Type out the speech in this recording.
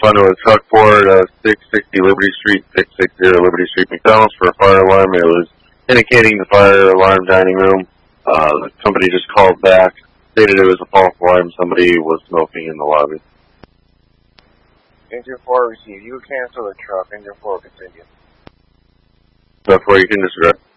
respond to a truck board, 660 Liberty Street, 660 Liberty Street, McDonald's for a fire alarm. It was indicating the fire alarm dining room. The company just called back, stated it was a false alarm. Somebody was smoking in the lobby. Engine 4 received. You cancel the truck. Engine 4 continue. Therefore, you can disregard.